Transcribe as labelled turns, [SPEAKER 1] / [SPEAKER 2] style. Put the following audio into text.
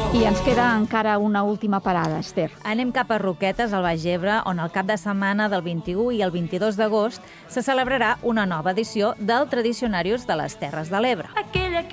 [SPEAKER 1] I ens queda encara una última parada, Esther.
[SPEAKER 2] Anem cap a Roquetes, al Baix Ebre, on el cap de setmana del 21 i el 22 d'agost se celebrarà una nova edició del Tradicionarius de les Terres de l'Ebre.